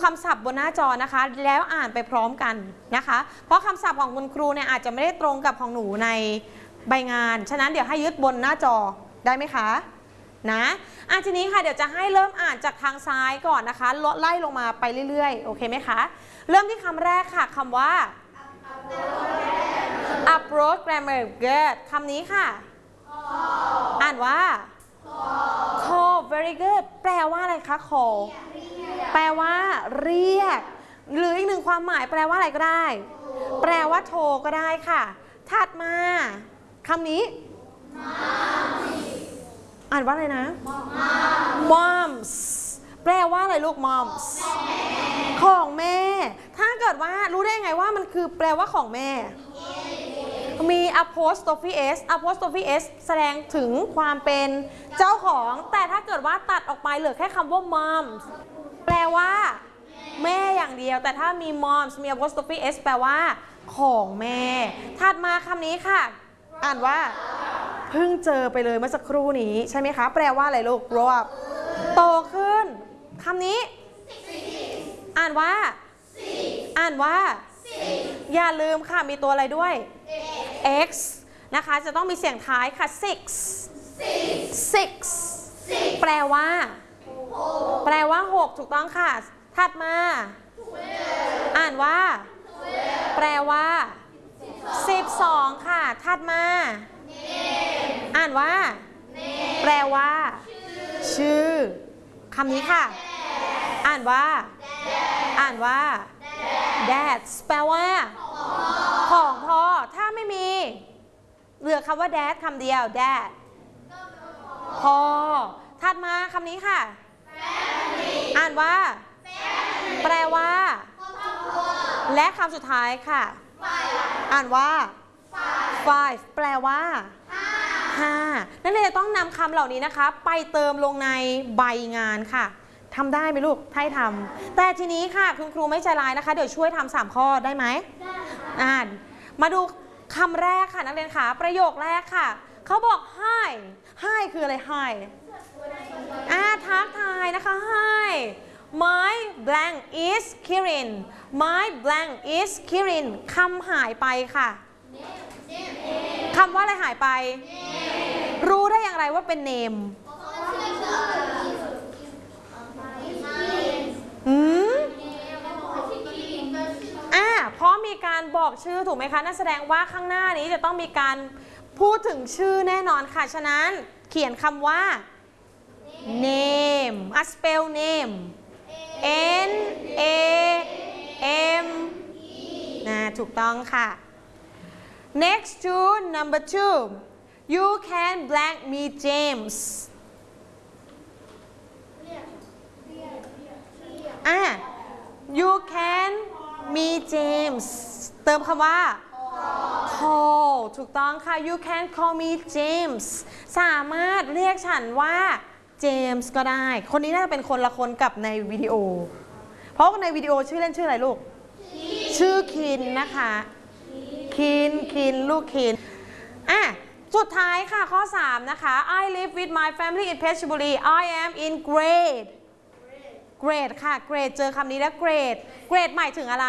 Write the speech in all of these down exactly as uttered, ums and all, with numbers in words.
คำศัพท์บนหน้าจอนะคะแล้วอ่านไปพร้อมกันนะคะเพราะคำศัพท์ของคุณครูเนี่ยอาจจะไม่ได้ตรงกับของหนูในใบงานฉะนั้นเดี๋ยวให้ยึดบนหน้าจอได้ไหมคะนะอ่ะทีนี้ค่ะเดี๋ยวจะให้เริ่มอ่านจากทางซ้ายก่อนนะคะลดไล่ลงมาไปเรื่อยๆโอเคไหมคะเริ่มที่คำแรกค่ะคำว่า approach grammar good คำนี้ค่ะอ่านว่า call very good แปลว่าอะไรคะ call แปลว่าเรียกหรืออีกหนึ่งความหมายแปลว่าอะไรก็ได้แปลว่าโทรก็ได้ค่ะถัดมาคำนี้อ่านว่าอะไรนะ moms แปลว่าอะไรลูก moms ของแม่ถ้าเกิดว่ารู้ได้ไงว่ามันคือแปลว่าของแม่มี apostrophe s apostrophe s แสดงถึงความเป็นเจ้าของแต่ถ้าเกิดว่าตัดออกไปเหลือแค่คำว่า moms แปลว่าแม่อย่างเดียวแต่ถ้ามี moms มี apostrophe s แปลว่าของแม่ถัดมาคำนี้ค่ะอ่านว่าเพิ่งเจอไปเลยเมื่อสักครู่นี้ใช่ไหมคะแปลว่าอะไรลูก grow up โตขึ้นคำนี้อ่านว่าอ่านว่าอย่าลืมค่ะมีตัวอะไรด้วย x นะคะจะต้องมีเสียงท้ายค่ะ six six แปลว่าแปลว่าหกถูกต้องค่ะถัดมาอ่านว่าแปลว่าสิบสองค่ะถัดมาอ่านว่าแปลว่าชื่อคำนี้ค่ะอ่านว่าอ่านว่า dad แปลว่าของพ่อถ้าไม่มีเหลือคำว่า dad คำเดียว dad พ่อถัดมาคำนี้ค่ะอ่านว่าแปลว่าและคำสุดท้ายค่ะอ่านว่า five แปลว่าห้านั่นเลยจะต้องนำคำเหล่านี้นะคะไปเติมลงในใบงานค่ะทำได้ไหมลูกให้ทำแต่ทีนี้ค่ะคุณครูไม่ใจร้ายนะคะเดี๋ยวช่วยทำสามข้อได้ไหมอ่านมาดูคำแรกค่ะนักเรียนค่ะประโยคแรกค่ะเขาบอก hi hi คืออะไร hi อ่าทักทายนะคะ hi my blank is Kirin my blank is Kirin คำหายไปค่ะคำว่าอะไรหายไปรู้ได้อย่างไรว่าเป็น name อืมอ่าเพราะมีการบอกชื่อถูกไหมคะนั่นแสดงว่าข้างหน้านี้จะต้องมีการพูดถึงชื่อแน่นอนค่ะฉะนั้นเขียนคำว่า name อ่ะ spell name n a m นะถูกต้องค่ะ next to number two you can blank me James อ่ะ you can me James เติมคำว่า call ถูกต้องค่ะ you can call me James สามารถเรียกฉันว่าเจมส์ก็ได้คนนี้น่าจะเป็นคนละคนกับในวิดีโอเพราะในวิดีโอชื่อเล่นชื่ออะไรลูกชื่อคินนะคะคินคินลูกคินอ่ะสุดท้ายค่ะข้อสามนะคะ I live with my family in Phetchaburi I am in grade grade ค่ะ grade เจอคำนี้แล้ว grade grade หมายถึงอะไร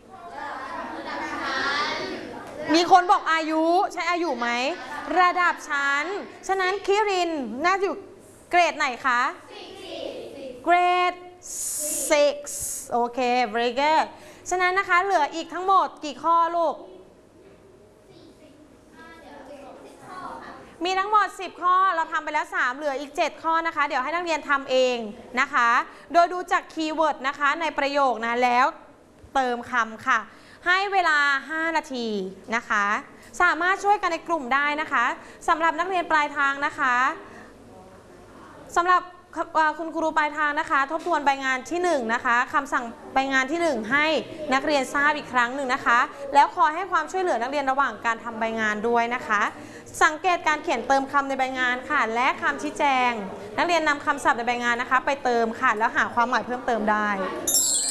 มีคนบอกอายุใช่อายุไหมระดับชั้นฉะนั้นคิรินน่าจะอยู่เกรดไหนคะ grade six โอเค very good ฉะนั้นนะคะเหลืออีกทั้งหมดกี่ข้อลูกมีทั้งหมดสิบข้อเราทำไปแล้วสามเหลืออีกเจ็ดข้อนะคะเดี๋ยวให้นักเรียนทำเองนะคะโดยดูจากคีย์เวิร์ดนะคะในประโยคนะแล้วเติมคำค่ะให้เวลาห้านาทีนะคะสามารถช่วยกันในกลุ่มได้นะคะสำหรับนักเรียนปลายทางนะคะสำหรับคุณครูปลายทางนะคะทบทวนใบงานที่หนึ่งนะคะคำสั่งใบงานที่หนึ่งให้นักเรียนทราบอีกครั้งหนึ่งนะคะแล้วขอให้ความช่วยเหลือนักเรียนระหว่างการทำใบงานด้วยนะคะสังเกตการเขียนเติมคำในใบงานค่ะและคำชี้แจงนักเรียนนำคำศัพท์ในใบงานนะคะไปเติมค่ะแล้วหาความหมายเพิ่มเติมได้